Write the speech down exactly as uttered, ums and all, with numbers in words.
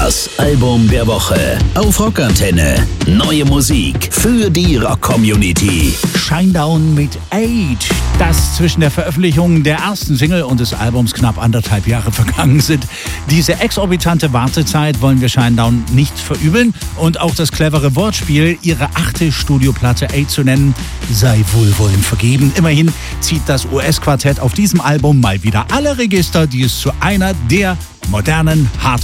Das Album der Woche auf Rockantenne. Neue Musik für die Rock-Community. Shinedown mit Eight. Dass zwischen der Veröffentlichung der ersten Single und des Albums knapp anderthalb Jahre vergangen sind. Diese exorbitante Wartezeit wollen wir Shinedown nicht verübeln. Und auch das clevere Wortspiel, ihre achte Studioplatte Eight zu nennen, sei wohlwollend vergeben. Immerhin zieht das U S-Quartett auf diesem Album mal wieder alle Register, die es zu einer der modernen Hard